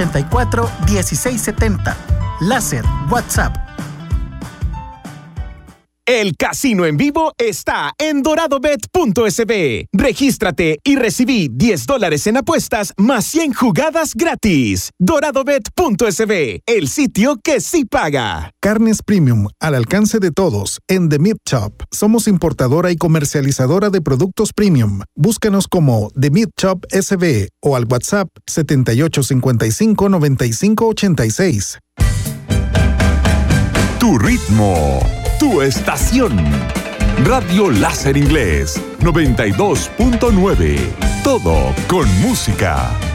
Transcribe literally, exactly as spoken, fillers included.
ochenta y cuatro, dieciséis setenta. Láser, WhatsApp. El casino en vivo está en doradobet punto es be. Regístrate y recibí diez dólares en apuestas más cien jugadas gratis. doradobet punto es be, el sitio que sí paga. Carnes premium al alcance de todos en The Meat Shop. Somos importadora y comercializadora de productos premium. Búscanos como The Meat Shop S B o al WhatsApp setenta y ocho cincuenta y cinco, noventa y cinco ochenta y seis. Tu ritmo, tu estación. Radio Láser Inglés noventa y dos punto nueve. Todo con música.